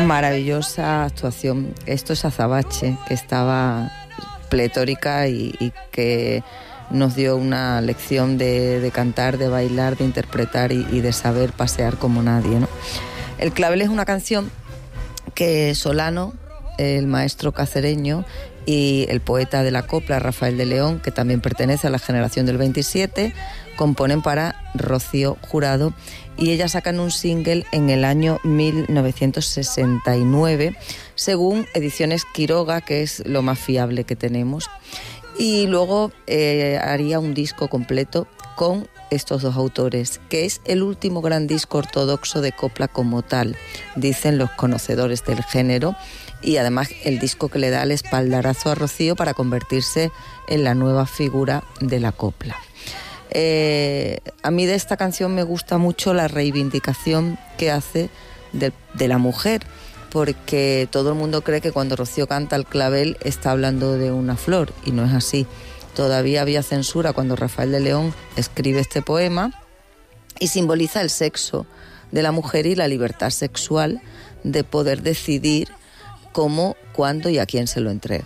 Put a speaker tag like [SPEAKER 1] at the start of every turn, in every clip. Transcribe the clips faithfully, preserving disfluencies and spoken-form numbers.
[SPEAKER 1] Maravillosa actuación. Esto es Azabache, que estaba pletórica y, y que nos dio una lección de, de cantar, de bailar, de interpretar y, y de saber pasear como nadie, ¿no? El clavel es una canción que Solano, el maestro cacereño, y el poeta de la copla, Rafael de León, que también pertenece a la generación del veintisiete, componen para Rocío Jurado, y ellas sacan un single en el año mil novecientos sesenta y nueve, según Ediciones Quiroga, que es lo más fiable que tenemos. Y luego eh, haría un disco completo con estos dos autores, que es el último gran disco ortodoxo de copla como tal, dicen los conocedores del género, y además el disco que le da el espaldarazo a Rocío para convertirse en la nueva figura de la copla. Eh, a mí de esta canción me gusta mucho la reivindicación que hace de, de la mujer, porque todo el mundo cree que cuando Rocío canta el clavel está hablando de una flor, y no es así. Todavía había censura cuando Rafael de León escribe este poema, y simboliza el sexo de la mujer y la libertad sexual de poder decidir cómo, cuándo y a quién se lo entrega.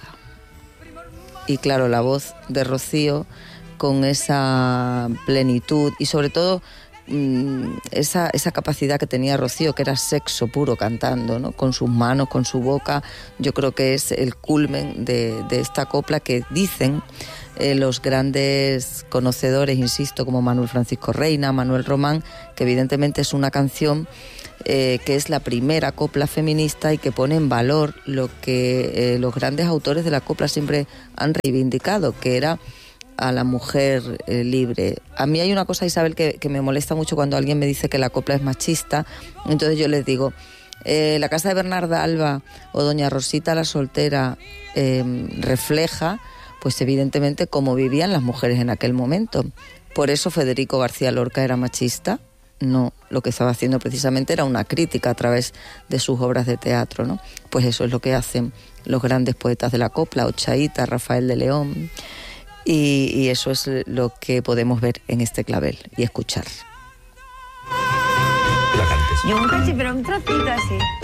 [SPEAKER 1] Y claro, la voz de Rocío, con esa plenitud y sobre todo mmm, esa, esa capacidad que tenía Rocío, que era sexo puro cantando, ¿no? Con sus manos, con su boca, yo creo que es el culmen de, de esta copla que dicen eh, los grandes conocedores, insisto, como Manuel Francisco Reina, Manuel Román, que evidentemente es una canción Eh, que es la primera copla feminista y que pone en valor lo que eh, los grandes autores de la copla siempre han reivindicado, que era a la mujer eh, libre. A mí hay una cosa, Isabel, que, que me molesta mucho cuando alguien me dice que la copla es machista. Entonces yo les digo, eh, la casa de Bernarda Alba o doña Rosita la soltera eh, refleja, pues evidentemente, cómo vivían las mujeres en aquel momento. Por eso Federico García Lorca era machista. No, lo que estaba haciendo precisamente era una crítica a través de sus obras de teatro, ¿no? Pues eso es lo que hacen los grandes poetas de la copla, Ochaíta, Rafael de León, y, y eso es lo que podemos ver en este clavel y escuchar.
[SPEAKER 2] La cantes.
[SPEAKER 3] Yo un cachín, pero un trocito así.